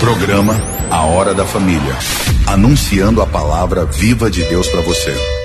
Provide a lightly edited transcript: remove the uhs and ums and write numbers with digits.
Programa A Hora da Família, anunciando a palavra viva de Deus para você.